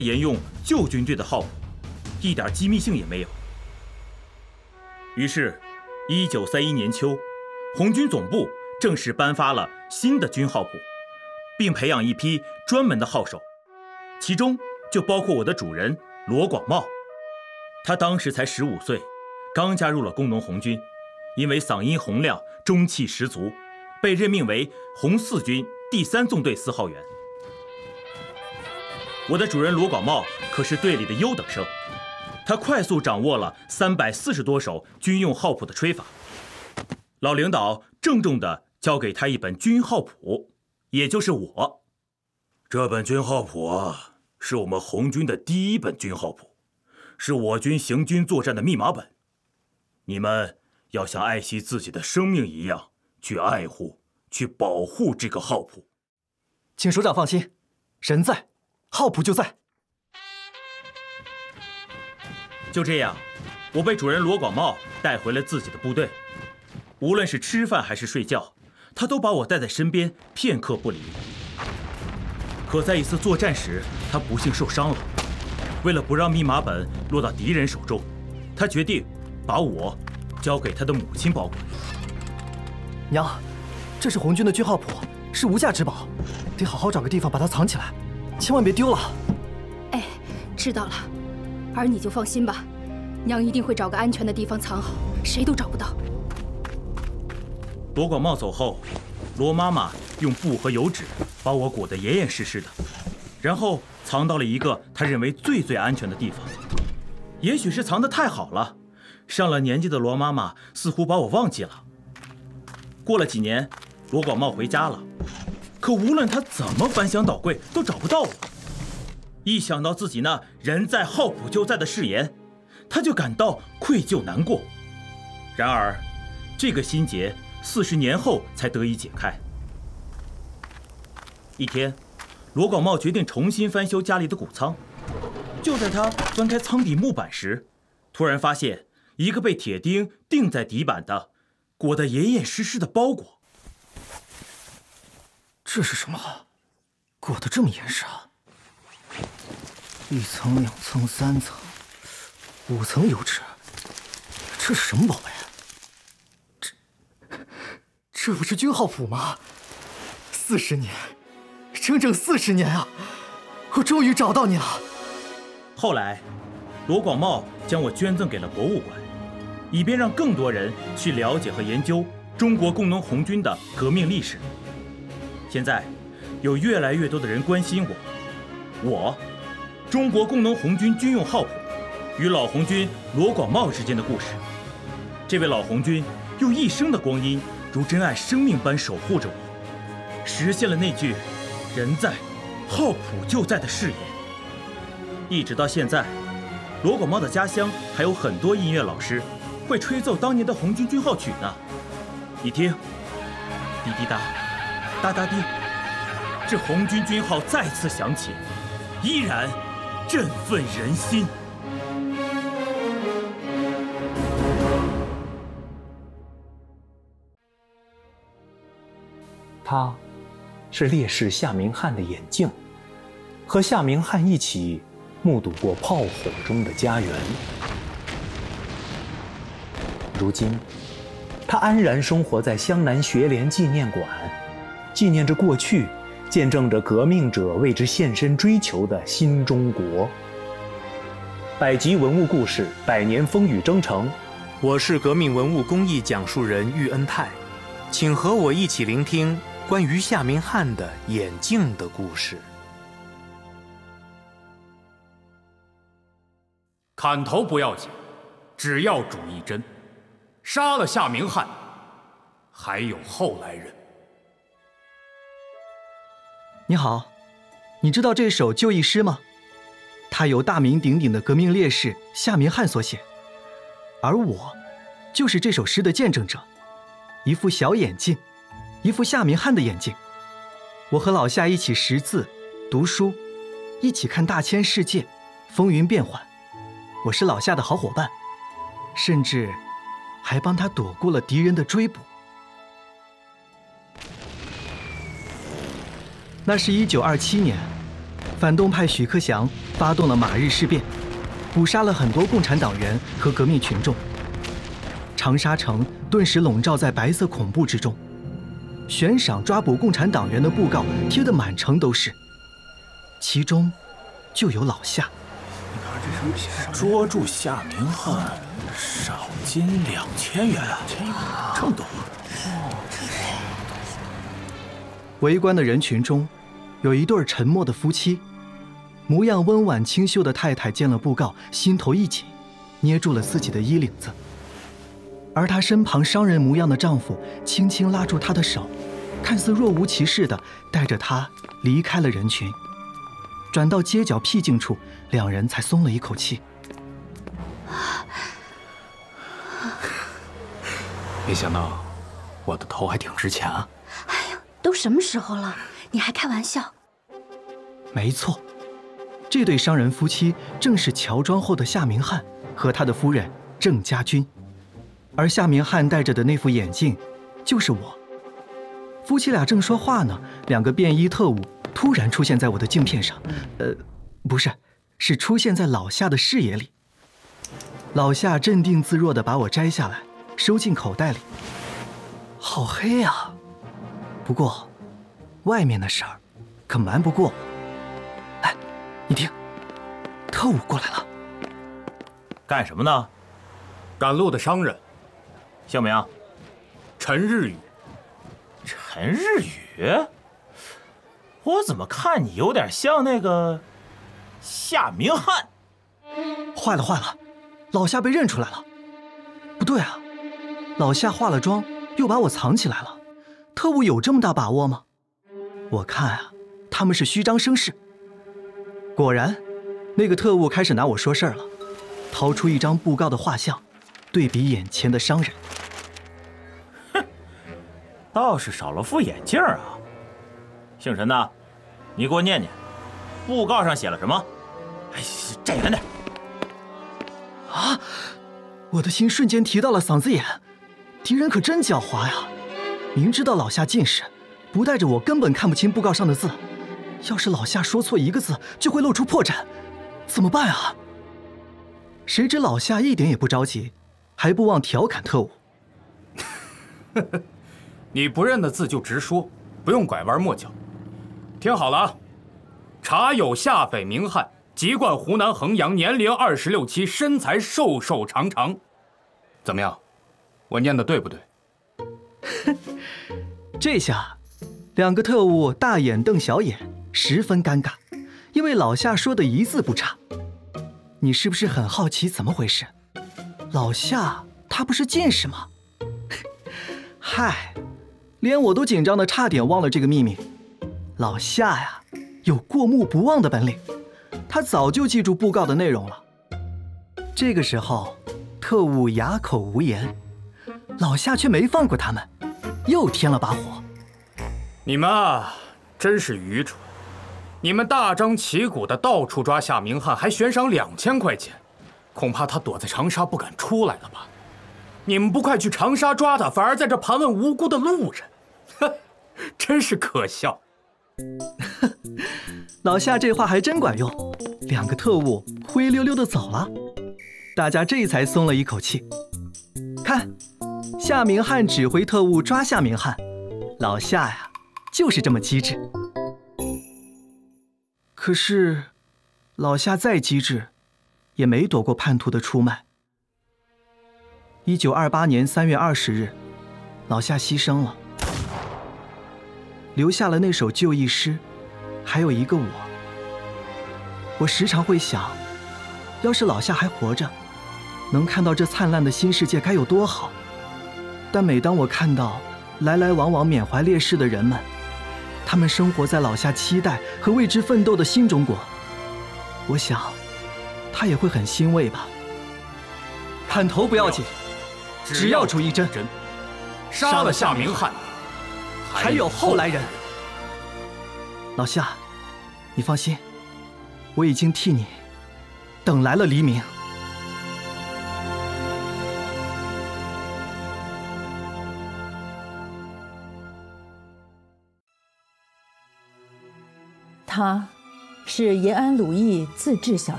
沿用旧军队的号谱，一点机密性也没有。于是，1931年秋，红军总部正式颁发了新的军号谱，并培养一批专门的号手，其中就包括我的主人罗广茂。他当时才15岁，刚加入了工农红军，因为嗓音洪亮，中气十足，被任命为红四军第3纵队4号员。我的主人罗广茂可是队里的优等生，他快速掌握了340多首军用号谱的吹法。老领导郑重地交给他一本军号谱，也就是我。 这本军号谱啊，是我们红军的第1本军号谱，是我军行军作战的密码本。你们要像爱惜自己的生命一样去爱护、去保护这个号谱。 请首长放心，人在，号谱就在。 就这样，我被主人罗广茂带回了自己的部队。无论是吃饭还是睡觉，他都把我带在身边，片刻不离。可在一次作战时，他不幸受伤了。为了不让密码本落到敌人手中，他决定把我交给他的母亲保管。 娘，这是红军的军号谱，是无价之宝，得好好找个地方把它藏起来，千万别丢了。 哎，知道了，儿你就放心吧，娘一定会找个安全的地方藏好，谁都找不到。 罗广茂走后，罗妈妈用布和油纸把我裹得严严实实的，然后藏到了一个她认为最安全的地方。也许是藏得太好了，上了年纪的罗妈妈似乎把我忘记了。过了几年，罗广茂回家了，可无论他怎么翻箱倒柜，都找不到我。一想到自己那人在号谱就在的誓言，他就感到愧疚难过。然而，这个心结40年后才得以解开。一天，罗广茂决定重新翻修家里的谷仓。就在他翻开仓底木板时，突然发现一个被铁钉钉在底板的、裹得严严实实的包裹。 这是什么？裹得这么严实啊！1层、2层、3层、5层油纸，这是什么宝贝？这不是军号谱吗？40年，整整40年啊！我终于找到你了。 后来，罗广茂将我捐赠给了博物馆，以便让更多人去了解和研究中国工农红军的革命历史。现在，有越来越多的人关心我中国工农红军军用号谱与老红军罗广茂之间的故事。这位老红军用一生的光阴，如珍爱生命般守护着我，实现了那句“人在，号谱就在”的誓言。一直到现在，罗广茂的家乡还有很多音乐老师会吹奏当年的红军军号曲呢。你听，滴滴答，哒哒滴，这红军军号再次响起，依然振奋人心。 他是烈士夏明翰的眼镜，和夏明翰一起目睹过炮火中的家园。如今，他安然生活在湘南学联纪念馆，纪念着过去，见证着革命者为之献身追求的新中国。百集文物故事，百年风雨征程。我是革命文物公益讲述人喻恩泰，请和我一起聆听关于夏明翰的眼镜的故事。 砍头不要紧，只要主一针。杀了夏明翰，还有后来人。 你好，你知道这首就义诗吗？它由大名鼎鼎的革命烈士夏明翰所写，而我就是这首诗的见证者。一副小眼镜，一副夏明翰的眼镜。我和老夏一起识字、读书，一起看大千世界，风云变幻。我是老夏的好伙伴，甚至还帮他躲过了敌人的追捕。那是1927年， 反动派许克祥发动了马日事变，捕杀了很多共产党员和革命群众。长沙城顿时笼罩在白色恐怖之中，悬赏抓捕共产党员的布告贴得满城都是，其中就有老夏。 捉住夏明翰，赏金2000元，这么多。 围观的人群中，有一对沉默的夫妻，模样温婉清秀的太太见了布告，心头一紧，捏住了自己的衣领子。而她身旁商人模样的丈夫轻轻拉住她的手，看似若无其事地带着她离开了人群。转到街角僻静处，两人才松了一口气。 没想到我的头还挺值钱啊！ 哎呀，都什么时候了，你还开玩笑？ 没错，这对商人夫妻正是乔装后的夏明翰和他的夫人郑家军，而夏明翰戴着的那副眼镜，就是我。夫妻俩正说话呢，两个便衣特务突然出现在我的镜片上，不是，是出现在老夏的视野里。老夏镇定自若地把我摘下来，收进口袋里。好黑啊！不过，外面的事儿可瞒不过我。哎，你听，特务过来了。 干什么呢？ 赶路的商人， 姓名？ 陈日宇。 陈日宇？我怎么看你有点像那个夏明翰？ 坏了坏了，老夏被认出来了。不对啊，老夏化了妆，又把我藏起来了。特务有这么大把握吗？我看啊，他们是虚张声势。果然，那个特务开始拿我说事儿了，掏出一张布告的画像，对比眼前的商人。 哼，倒是少了副眼镜啊。姓陈的，你给我念念，布告上写了什么？哎，站远点。 啊！我的心瞬间提到了嗓子眼，敌人可真狡猾呀！明知道老夏近视，不带着我根本看不清布告上的字。要是老夏说错一个字，就会露出破绽，怎么办啊？谁知老夏一点也不着急，还不忘调侃特务：“ 你不认得字就直说，不用拐弯抹角。听好了啊，查有夏匪明翰，籍贯湖南衡阳，年龄26、7，身材瘦瘦长长。怎么样？我念的对不对？” 这下，两个特务大眼瞪小眼，十分尴尬，因为老夏说的一字不差。你是不是很好奇怎么回事？老夏他不是近视吗？嗨，连我都紧张的差点忘了这个秘密。老夏呀，有过目不忘的本领，他早就记住布告的内容了。这个时候，特务哑口无言，老夏却没放过他们，又添了把火。 你们啊，真是愚蠢！你们大张旗鼓的到处抓夏明翰，还悬赏2000块钱，恐怕他躲在长沙不敢出来了吧？你们不快去长沙抓他，反而在这盘问无辜的路人，哼，真是可笑！ 老夏这话还真管用，两个特务灰溜溜的走了，大家这才松了一口气。看，夏明翰指挥特务抓夏明翰，老夏呀，就是这么机智。可是，老夏再机智，也没躲过叛徒的出卖。1928年3月20日，老夏牺牲了，留下了那首就义诗，还有一个我。我时常会想，要是老夏还活着，能看到这灿烂的新世界该有多好。但每当我看到来来往往缅怀烈士的人们，他们生活在老夏期待和为之奋斗的新中国，我想，他也会很欣慰吧。砍头不要紧，只要出一针。 杀了夏明翰， 还有后来人。老夏，你放心，我已经替你等来了黎明。 他是延安鲁艺自制小